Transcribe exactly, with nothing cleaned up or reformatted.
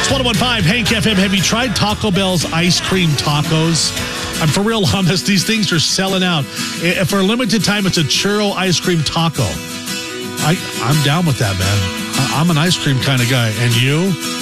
It's one oh one point five Hank F M. Have you tried Taco Bell's ice cream tacos? I'm for real honest. These things are selling out. I- For a limited time, it's a churro ice cream taco. I, I'm down with that, man. I- I'm an ice cream kind of guy. And you?